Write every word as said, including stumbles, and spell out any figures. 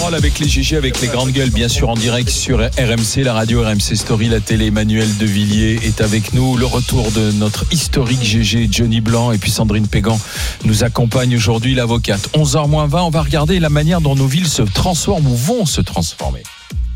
parole avec les G G, avec les grandes gueules, bien sûr en direct sur R M C, la radio R M C Story, la télé. Emmanuel Devilliers est avec nous. Le retour de notre historique G G, Johnny Blanc, et puis Sandrine Pégan nous accompagne aujourd'hui, l'avocate. onze heures moins vingt, on va regarder la manière dont nos villes se transforment ou vont se transformer.